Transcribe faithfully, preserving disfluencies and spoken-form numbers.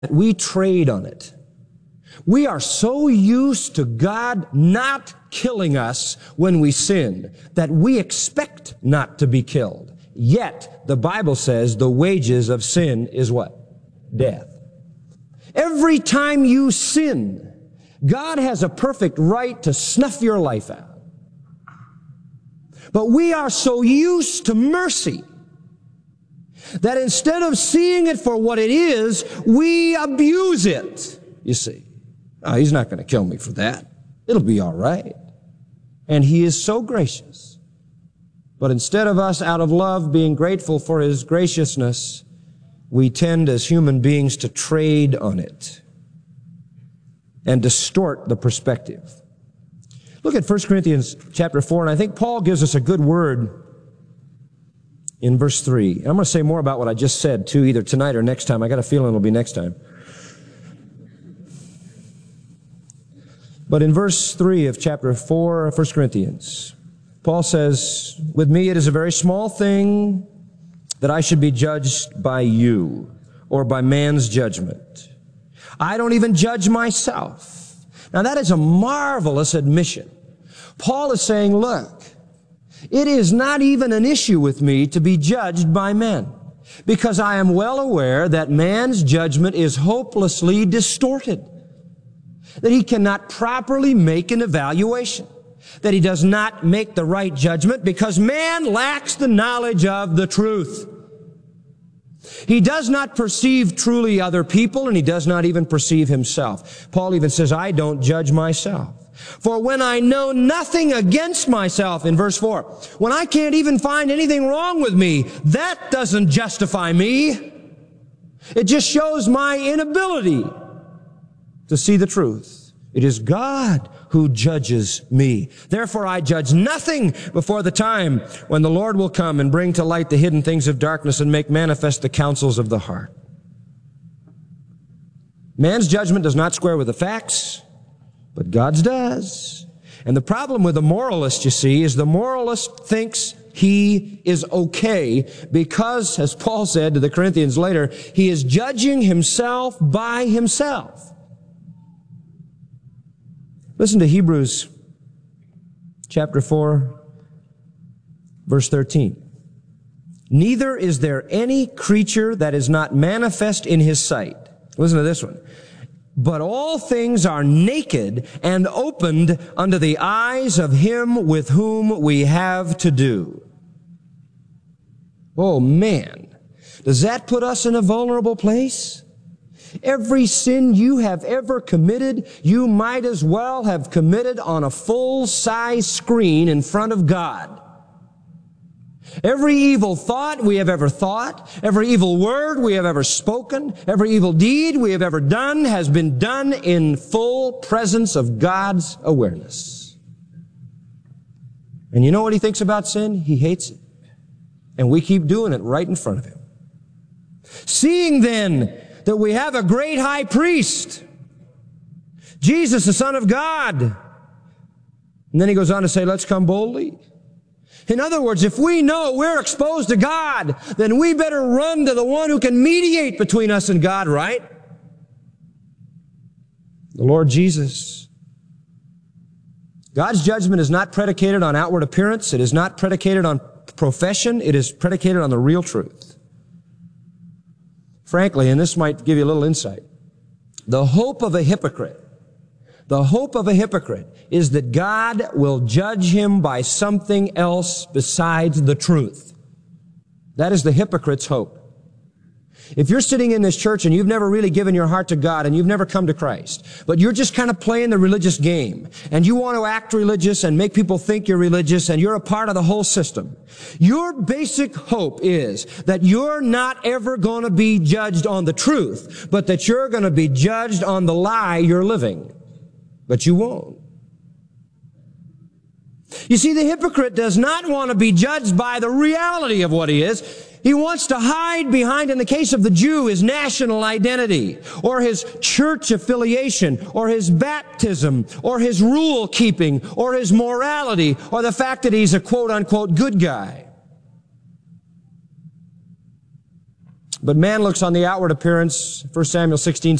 we trade on it. We are so used to God not killing us when we sin that we expect not to be killed. Yet, the Bible says the wages of sin is what? Death. Every time you sin, God has a perfect right to snuff your life out. But we are so used to mercy that instead of seeing it for what it is, we abuse it, you see. Oh, he's not going to kill me for that. It'll be all right. And he is so gracious. But instead of us, out of love, being grateful for his graciousness, we tend as human beings to trade on it and distort the perspective. Look at First Corinthians chapter four, and I think Paul gives us a good word in verse three. I'm going to say more about what I just said, too, either tonight or next time. I got a feeling it'll be next time. But in verse three of chapter four of First Corinthians, Paul says, "With me it is a very small thing that I should be judged by you or by man's judgment. I don't even judge myself." Now that is a marvelous admission. Paul is saying, look, it is not even an issue with me to be judged by men, because I am well aware that man's judgment is hopelessly distorted, that he cannot properly make an evaluation, that he does not make the right judgment because man lacks the knowledge of the truth. He does not perceive truly other people, and he does not even perceive himself. Paul even says, I don't judge myself. For when I know nothing against myself, in verse four, when I can't even find anything wrong with me, that doesn't justify me. It just shows my inability to see the truth. It is God who judges me. Therefore I judge nothing before the time when the Lord will come and bring to light the hidden things of darkness and make manifest the counsels of the heart. Man's judgment does not square with the facts, but God's does. And the problem with the moralist, you see, is the moralist thinks he is okay because, as Paul said to the Corinthians later, he is judging himself by himself. Listen to Hebrews chapter four, verse thirteen. Neither is there any creature that is not manifest in his sight. Listen to this one. But all things are naked and opened unto the eyes of him with whom we have to do. Oh man, does that put us in a vulnerable place? Every sin you have ever committed, you might as well have committed on a full-size screen in front of God. Every evil thought we have ever thought, every evil word we have ever spoken, every evil deed we have ever done has been done in full presence of God's awareness. And you know what he thinks about sin? He hates it. And we keep doing it right in front of him. Seeing then that we have a great high priest, Jesus, the Son of God. And then he goes on to say, let's come boldly. In other words, if we know we're exposed to God, then we better run to the one who can mediate between us and God, right? The Lord Jesus. God's judgment is not predicated on outward appearance. It is not predicated on profession. It is predicated on the real truth. Frankly, and this might give you a little insight, the hope of a hypocrite, the hope of a hypocrite is that God will judge him by something else besides the truth. That is the hypocrite's hope. If you're sitting in this church and you've never really given your heart to God and you've never come to Christ, but you're just kind of playing the religious game and you want to act religious and make people think you're religious and you're a part of the whole system, your basic hope is that you're not ever going to be judged on the truth, but that you're going to be judged on the lie you're living. But you won't. You see, the hypocrite does not want to be judged by the reality of what he is. He wants to hide behind, in the case of the Jew, his national identity, or his church affiliation, or his baptism, or his rule keeping, or his morality, or the fact that he's a quote-unquote good guy. But man looks on the outward appearance, First Samuel sixteen